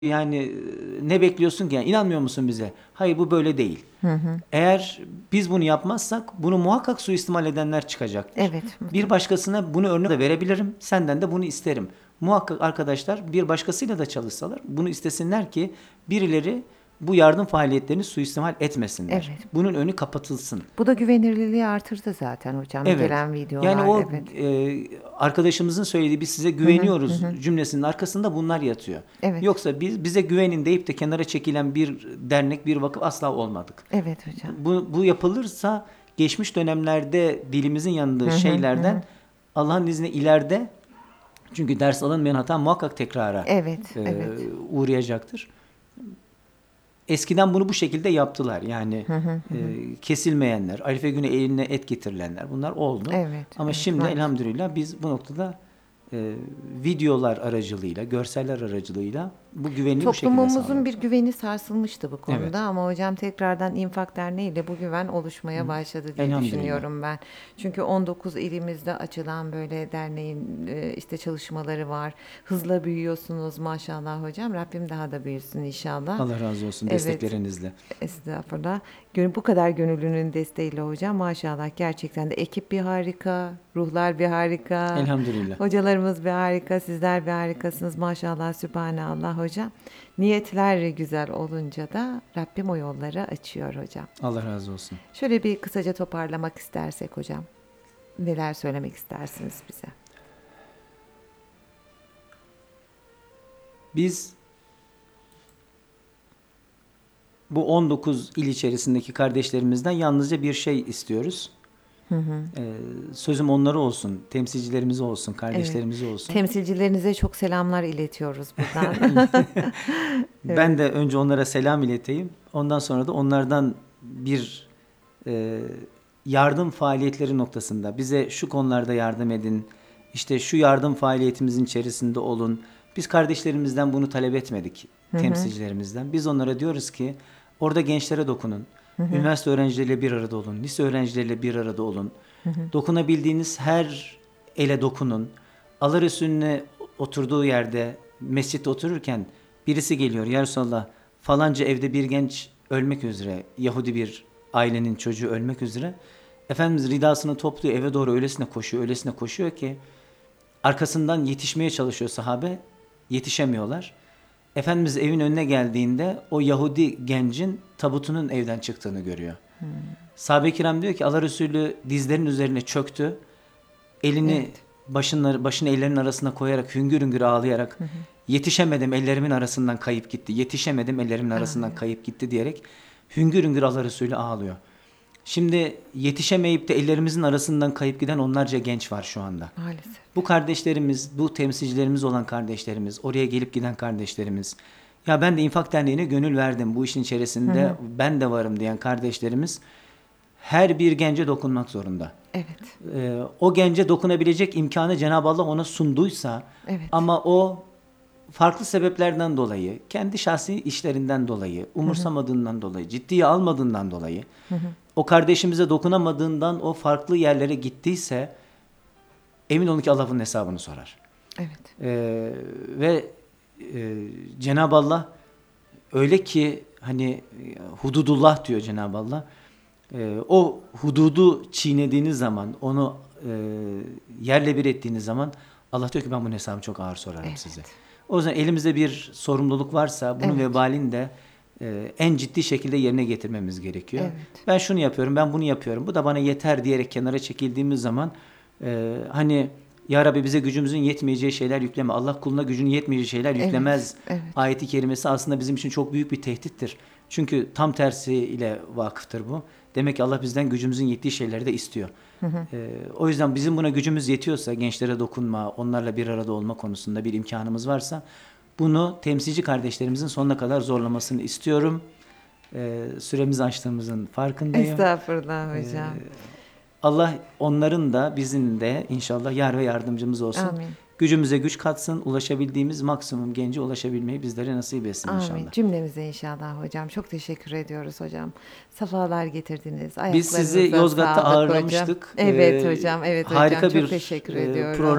Yani ne bekliyorsun ki? Yani inanmıyor musun bize? Hayır, bu böyle değil. Eğer biz bunu yapmazsak bunu muhakkak suistimal edenler çıkacaktır. Evet, Bir başkasına bunu örnek de verebilirim. Senden de bunu isterim. Muhakkak arkadaşlar bir başkasıyla da çalışsalar bunu istesinler ki birileri bu yardım faaliyetlerini suistimal etmesinler. evet. Bunun önü kapatılsın. Bu da güvenilirliği artırdı zaten hocam. Evet. Gelen Yani videolar, o evet. arkadaşımızın söylediği biz size güveniyoruz cümlesinin arkasında bunlar yatıyor. Evet, Yoksa bize güvenin deyip de kenara çekilen bir dernek, bir vakıf asla olmadık. evet hocam. Bu yapılırsa geçmiş dönemlerde dilimizin yandığı şeylerden Allah'ın izniyle ileride, çünkü ders alınmayan hata muhakkak tekrara Evet, evet. uğrayacaktır. Eskiden bunu bu şekilde yaptılar. Yani kesilmeyenler, Arife günü eline et getirilenler bunlar oldu. Evet, Ama evet, şimdi maalesef. elhamdülillah biz bu noktada videolar aracılığıyla, görseller aracılığıyla bu güveni bu şekilde Toplumumuzun sağlıyoruz. bir güveni sarsılmıştı bu konuda Evet. ama hocam tekrardan İnfak Derneği ile bu güven oluşmaya başladı diye Elhamdülillah. düşünüyorum ben. Çünkü 19 ilimizde açılan böyle derneğin işte çalışmaları var. Hızla büyüyorsunuz maşallah hocam. Rabbim daha da büyüsün inşallah. Allah razı olsun Evet. desteklerinizle. Estağfurullah. Bu kadar gönüllünün desteğiyle hocam maşallah gerçekten de ekip bir harika, ruhlar bir harika, Elhamdülillah. hocalarımız bir harika, sizler bir harikasınız maşallah, sübhanallah hocam. Niyetler güzel olunca da Rabbim o yolları açıyor hocam. Allah razı olsun. Şöyle bir kısaca toparlamak istersek hocam, neler söylemek istersiniz bize? Biz bu 19 il içerisindeki kardeşlerimizden yalnızca bir şey istiyoruz. Sözüm onlara olsun, temsilcilerimize olsun, kardeşlerimize olsun. Temsilcilerinize çok selamlar iletiyoruz buradan. Ben de önce onlara selam ileteyim. Ondan sonra da onlardan bir yardım faaliyetleri noktasında bize şu konularda yardım edin, işte şu yardım faaliyetimizin içerisinde olun. Biz kardeşlerimizden bunu talep etmedik, temsilcilerimizden. Biz onlara diyoruz ki orada gençlere dokunun. Üniversite öğrencileriyle bir arada olun. Lise öğrencileriyle bir arada olun. Dokunabildiğiniz her ele dokunun. Allah Resulüne oturduğu yerde, mescitte otururken birisi geliyor. Ya Resulallah, falanca evde bir genç ölmek üzere, Yahudi bir ailenin çocuğu ölmek üzere. Efendimiz ridasını topluyor, eve doğru öylesine koşuyor ki arkasından yetişmeye çalışıyor sahabe, yetişemiyorlar. Efendimiz evin önüne geldiğinde o Yahudi gencin tabutunun evden çıktığını görüyor. Sahabe-i kiram diyor ki Allah Resulü dizlerinin üzerine çöktü. Elini başını ellerinin arasına koyarak hüngür hüngür ağlayarak yetişemedim, ellerimin arasından kayıp gitti. Yetişemedim, ellerimin arasından kayıp gitti diyerek hüngür hüngür Allah Resulü ağlıyor. Şimdi yetişemeyip de ellerimizin arasından kayıp giden onlarca genç var şu anda. Maalesef. Bu kardeşlerimiz, bu temsilcilerimiz olan kardeşlerimiz, oraya gelip giden kardeşlerimiz, ya ben de İnfak Derneği'ne gönül verdim, bu işin içerisinde ben de varım diyen kardeşlerimiz her bir gence dokunmak zorunda. Evet. O gence dokunabilecek imkanı Cenab-ı Allah ona sunduysa, Evet. ama o farklı sebeplerden dolayı, kendi şahsi işlerinden dolayı, umursamadığından dolayı, ciddiye almadığından dolayı, o kardeşimize dokunamadığından o farklı yerlere gittiyse, emin olun ki Allah bunun hesabını sorar. Evet. Ve Cenab-ı Allah öyle ki hani hududullah diyor Cenab-ı Allah. O hududu çiğnediğiniz zaman, onu yerle bir ettiğiniz zaman Allah diyor ki ben bunun hesabını çok ağır sorarım size. O yüzden elimizde bir sorumluluk varsa bunun vebalini de en ciddi şekilde yerine getirmemiz gerekiyor. Evet. Ben şunu yapıyorum, ben bunu yapıyorum. Bu da bana yeter diyerek kenara çekildiğimiz zaman hani ya Rabbi bize gücümüzün yetmeyeceği şeyler yükleme. Allah kuluna gücünün yetmeyeceği şeyler yüklemez. Evet. Ayeti kerimesi aslında bizim için çok büyük bir tehdittir. Çünkü tam tersiyle vakıftır bu. Demek ki Allah bizden gücümüzün yettiği şeyleri de istiyor. O yüzden bizim buna gücümüz yetiyorsa, gençlere dokunma, onlarla bir arada olma konusunda bir imkanımız varsa, bunu temsilci kardeşlerimizin sonuna kadar zorlamasını istiyorum. Süremizi açtığımızın farkındayım. Estağfurullah hocam. Allah onların da bizim de inşallah yar ve yardımcımız olsun. Amin. Gücümüze güç katsın, ulaşabildiğimiz maksimum gence ulaşabilmeyi bizlere nasip etsin inşallah. Amin. Cümlemize inşallah hocam. Çok teşekkür ediyoruz hocam. Safalar getirdiniz. Biz sizi Ayaklarınıza Yozgat'ta sağlık hocam. ağırlamıştık. Evet hocam. Evet hocam. Harika Çok bir teşekkür ediyorum. program